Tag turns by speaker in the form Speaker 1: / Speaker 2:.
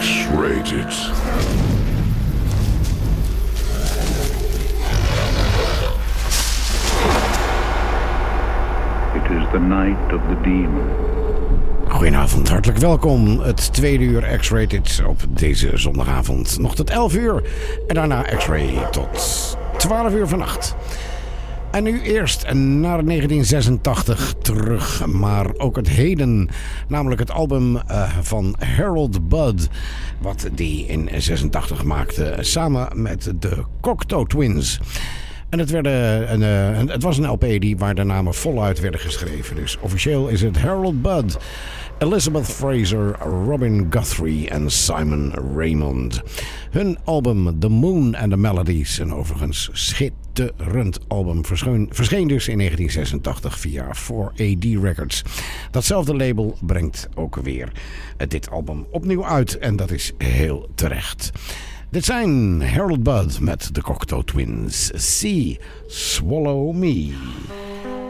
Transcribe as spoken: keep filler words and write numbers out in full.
Speaker 1: X-Rated.
Speaker 2: It is the night of the demon.
Speaker 3: Goedenavond, hartelijk welkom. Het tweede uur X-Rated op deze zondagavond. Nog tot elf uur en daarna X-Ray tot twaalf uur vannacht. En nu eerst naar negentien zesentachtig terug, maar ook het heden. Namelijk het album uh, van Harold Budd, wat die in zesentachtig maakte samen met de Cocteau Twins. En het, werden, een, uh, het was een L P die, waar de namen voluit werden geschreven. Dus officieel is het Harold Budd, Elizabeth Fraser, Robin Guthrie en Simon Raymond. Hun album The Moon and the Melodies, een overigens schitterend album, verscheen, verscheen dus in negentien zesentachtig via four A D Records. Datzelfde label brengt ook weer dit album opnieuw uit en dat is heel terecht. Dit zijn Harold Budd met de Cocteau Twins. See, Swallow Me.